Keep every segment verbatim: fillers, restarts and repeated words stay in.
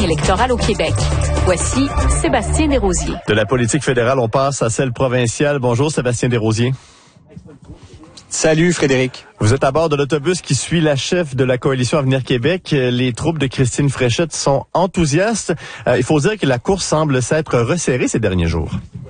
électorale au Québec. Voici Sébastien Desrosiers. De la politique fédérale, on passe à celle provinciale. Bonjour Sébastien Desrosiers. Salut Frédéric. Vous êtes à bord de l'autobus qui suit la chef de la coalition Avenir Québec. Les troupes de Christine Fréchette sont enthousiastes. Euh, il faut dire que la course semble s'être resserrée ces derniers jours.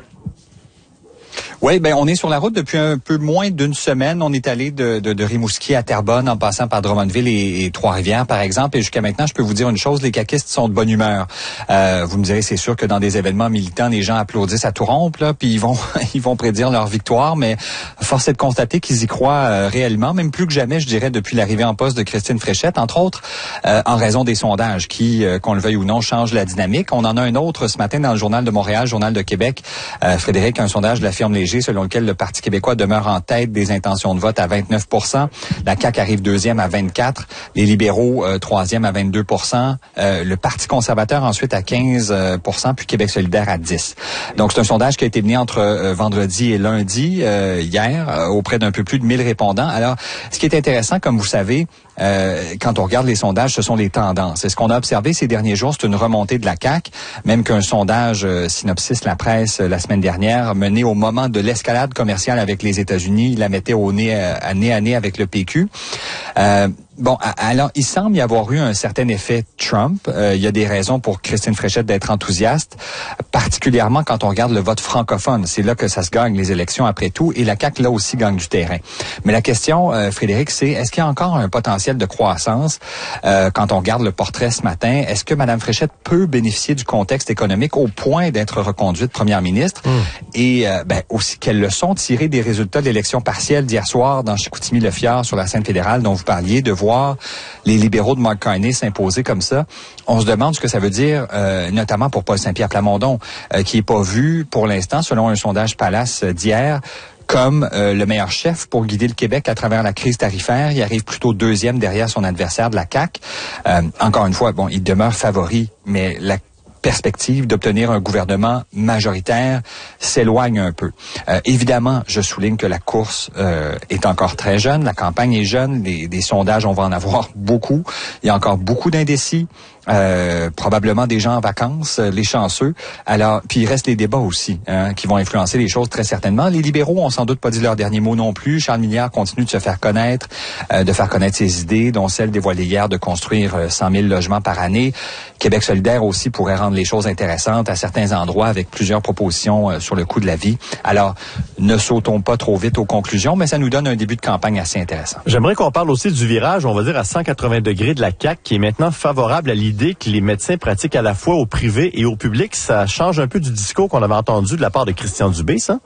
Oui, ben on est sur la route depuis un peu moins d'une semaine. On est allé de, de, de Rimouski à Terrebonne en passant par Drummondville et, et Trois-Rivières, par exemple. Et jusqu'à maintenant, je peux vous dire une chose, les caquistes sont de bonne humeur. Euh, vous me direz, c'est sûr que dans des événements militants, les gens applaudissent à tout rompre, là, puis ils vont ils vont prédire leur victoire, mais force est de constater qu'ils y croient euh, réellement, même plus que jamais, je dirais, depuis l'arrivée en poste de Christine Fréchette, entre autres, euh, en raison des sondages qui, euh, qu'on le veuille ou non, changent la dynamique. On en a un autre ce matin dans le Journal de Montréal, Journal de Québec. Euh, Frédéric, un sondage de la firme Léger, selon lequel le Parti québécois demeure en tête des intentions de vote à vingt-neuf pour cent. La C A Q arrive deuxième à vingt-quatre. Les libéraux, euh, troisième à vingt-deux pour cent. Euh, le Parti conservateur ensuite à quinze pour cent, puis Québec solidaire à dix. Donc, c'est un sondage qui a été mené entre euh, vendredi et lundi, euh, hier, euh, auprès d'un peu plus de mille répondants. Alors, ce qui est intéressant, comme vous savez, Euh, quand on regarde les sondages, ce sont les tendances. Et ce qu'on a observé ces derniers jours, c'est une remontée de la C A Q, même qu'un sondage euh, Synopsis La Presse euh, la semaine dernière, mené au moment de l'escalade commerciale avec les États-Unis, la mettait au nez euh, à nez à nez avec le P Q. Euh, Bon, alors, il semble y avoir eu un certain effet Trump. Euh, il y a des raisons pour Christine Fréchette d'être enthousiaste, particulièrement quand on regarde le vote francophone. C'est là que ça se gagne, les élections, après tout, et la C A Q, là aussi, gagne du terrain. Mais la question, euh, Frédéric, c'est est-ce qu'il y a encore un potentiel de croissance euh, quand on regarde le portrait ce matin? Est-ce que Mme Fréchette peut bénéficier du contexte économique au point d'être reconduite première ministre? Mmh. Et euh, ben, aussi, quelles leçons tirer des résultats de l'élection partielle d'hier soir dans Chicoutimi-Le-Fjord sur la scène fédérale dont vous parliez, de voir les libéraux de Mark Carney s'imposer comme ça. On se demande ce que ça veut dire, euh, notamment pour Paul Saint-Pierre Plamondon, euh, qui est pas vu pour l'instant, selon un sondage Palace d'hier, comme euh, le meilleur chef pour guider le Québec à travers la crise tarifaire. Il arrive plutôt deuxième derrière son adversaire de la C A Q. Euh, encore une fois, bon, il demeure favori, mais la perspective d'obtenir un gouvernement majoritaire s'éloigne un peu. Euh, évidemment, je souligne que la course euh, est encore très jeune, la campagne est jeune, des, des sondages, on va en avoir beaucoup. Il y a encore beaucoup d'indécis. Euh, probablement des gens en vacances, euh, les chanceux. Alors, puis il reste les débats aussi, hein, qui vont influencer les choses très certainement. Les libéraux ont sans doute pas dit leur dernier mot non plus. Charles Milliard continue de se faire connaître, euh, de faire connaître ses idées, dont celle dévoilée hier de construire euh, cent mille logements par année. Québec solidaire aussi pourrait rendre les choses intéressantes à certains endroits avec plusieurs propositions euh, sur le coût de la vie. Alors, ne sautons pas trop vite aux conclusions, mais ça nous donne un début de campagne assez intéressant. J'aimerais qu'on parle aussi du virage, on va dire à cent quatre-vingts degrés de la C A Q, qui est maintenant favorable à l'idée que les médecins pratiquent à la fois au privé et au public. Ça change un peu du discours qu'on avait entendu de la part de Christian Dubé, ça?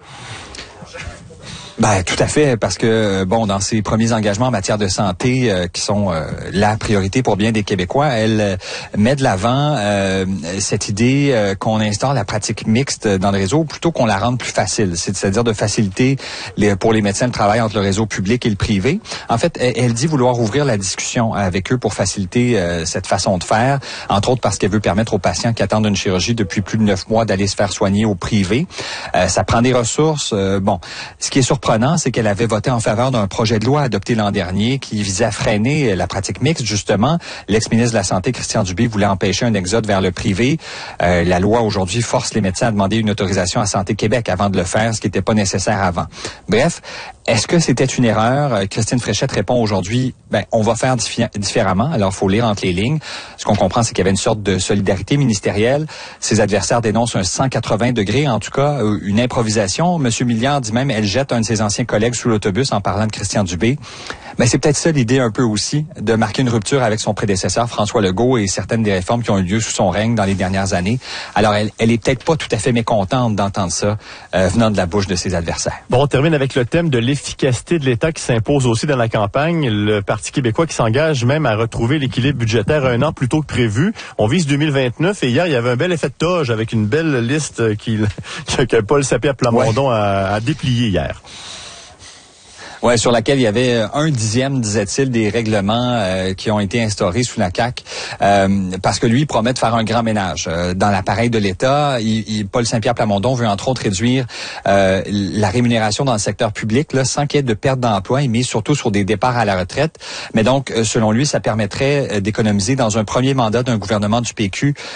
Ben tout à fait, parce que bon, dans ses premiers engagements en matière de santé, euh, qui sont euh, la priorité pour bien des Québécois, elle euh, met de l'avant euh, cette idée euh, qu'on instaure la pratique mixte dans le réseau plutôt qu'on la rende plus facile, c'est-à-dire de faciliter les, pour les médecins le travail entre le réseau public et le privé. En fait, elle, elle dit vouloir ouvrir la discussion avec eux pour faciliter euh, cette façon de faire, entre autres parce qu'elle veut permettre aux patients qui attendent une chirurgie depuis plus de neuf mois d'aller se faire soigner au privé. Euh, ça prend des ressources. Euh, bon, ce qui est surprenant, c'est qu'elle avait voté en faveur d'un projet de loi adopté l'an dernier qui visait à freiner la pratique mixte. Justement, l'ex-ministre de la Santé, Christian Dubé, voulait empêcher un exode vers le privé. Euh, la loi, aujourd'hui, force les médecins à demander une autorisation à Santé Québec avant de le faire, ce qui n'était pas nécessaire avant. Bref, est-ce que c'était une erreur? Christine Fréchette répond aujourd'hui, ben, on va faire diffé- différemment. Alors, il faut lire entre les lignes. Ce qu'on comprend, c'est qu'il y avait une sorte de solidarité ministérielle. Ses adversaires dénoncent un cent quatre-vingts degrés, en tout cas, une improvisation. Monsieur Milliard dit même, elle jette un de ses anciens collègues sous l'autobus en parlant de Christian Dubé. Mais c'est peut-être ça l'idée un peu aussi, de marquer une rupture avec son prédécesseur François Legault et certaines des réformes qui ont eu lieu sous son règne dans les dernières années. Alors, elle, elle est peut-être pas tout à fait mécontente d'entendre ça euh, venant de la bouche de ses adversaires. Bon, on termine avec le thème de l'efficacité de l'État qui s'impose aussi dans la campagne. Le Parti québécois qui s'engage même à retrouver l'équilibre budgétaire un an plus tôt que prévu. On vise deux mille vingt-neuf et hier, il y avait un bel effet de toge avec une belle liste qui, que Paul Saint-Pierre Plamondon ouais. a, a déplié hier. Ouais, sur laquelle il y avait un dixième, disait-il, des règlements euh, qui ont été instaurés sous la C A Q, euh, parce que lui il promet de faire un grand ménage euh, dans l'appareil de l'État. Il, il, Paul Saint-Pierre Plamondon veut entre autres réduire euh, la rémunération dans le secteur public, là, sans qu'il y ait de perte d'emploi. Il mise surtout sur des départs à la retraite. Mais donc, euh, selon lui, ça permettrait d'économiser dans un premier mandat d'un gouvernement du P Q